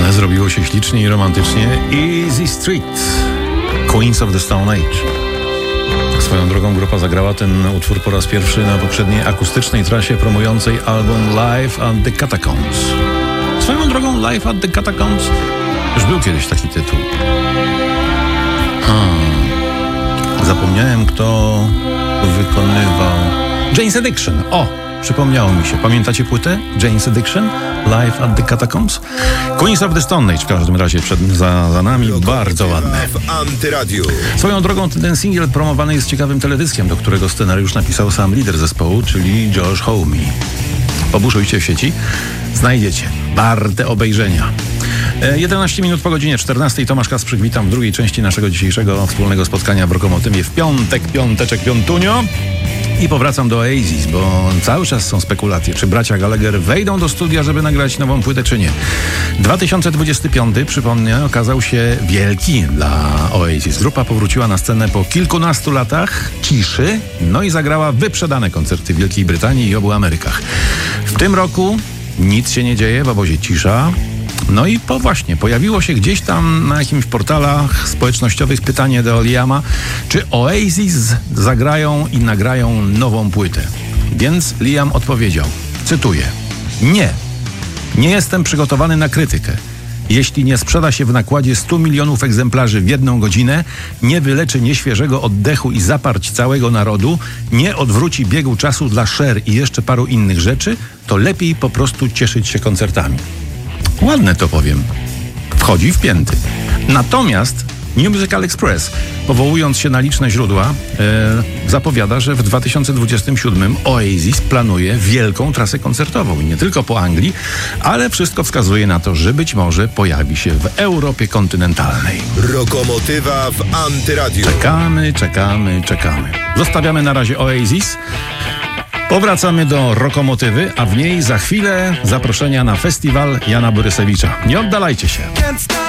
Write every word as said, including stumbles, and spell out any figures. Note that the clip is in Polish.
Ale zrobiło się ślicznie i romantycznie. Easy Street, Queens of the Stone Age. Swoją drogą grupa zagrała ten utwór po raz pierwszy na poprzedniej akustycznej trasie promującej album Live at the Catacombs. Swoją drogą Live at the Catacombs już był kiedyś taki tytuł. A, zapomniałem, kto wykonywał... Jane's Addiction. O, przypomniało mi się. Pamiętacie płytę? Jane's Addiction? Live at the Catacombs? Queens of the Stone Age w każdym razie przed, za, za nami. Bardzo ładne. W Antyradiu. Swoją drogą ten singiel promowany jest ciekawym teledyskiem, do którego scenariusz napisał sam lider zespołu, czyli Josh Homme. Pobuszujcie w sieci, znajdziecie. Warte obejrzenia. jedenaście minut po godzinie czternastej. Tomasz Kasprzyk, witam w drugiej części naszego dzisiejszego wspólnego spotkania w Rokomotywie w piątek, piąteczek, piątunio. I powracam do Oasis, bo cały czas są spekulacje, czy bracia Gallagher wejdą do studia, żeby nagrać nową płytę, czy nie. dwa tysiące dwudziesty piąty, przypomnę, okazał się wielki dla Oasis. Grupa powróciła na scenę po kilkunastu latach ciszy, no i zagrała wyprzedane koncerty w Wielkiej Brytanii i obu Amerykach. W tym roku nic się nie dzieje, w obozie cisza. No i po właśnie, pojawiło się gdzieś tam na jakimś portalach społecznościowych pytanie do Liama, czy Oasis zagrają i nagrają nową płytę. Więc Liam odpowiedział, cytuję: Nie, nie jestem przygotowany na krytykę. Jeśli nie sprzeda się w nakładzie stu milionów egzemplarzy w jedną godzinę, nie wyleczy nieświeżego oddechu i zaparć całego narodu, nie odwróci biegu czasu dla Cher i jeszcze paru innych rzeczy, to lepiej po prostu cieszyć się koncertami. Ładne to powiem. Wchodzi w pięty. Natomiast New Musical Express, powołując się na liczne źródła, e, zapowiada, że w dwa tysiące dwudziestym siódmym Oasis planuje wielką trasę koncertową. I nie tylko po Anglii, ale wszystko wskazuje na to, że być może pojawi się w Europie kontynentalnej. Rokomotywa w Antyradiu. Czekamy, czekamy, czekamy. Zostawiamy na razie Oasis. Powracamy do Rokomotywy, a w niej za chwilę zaproszenia na festiwal Jana Borysewicza. Nie oddalajcie się.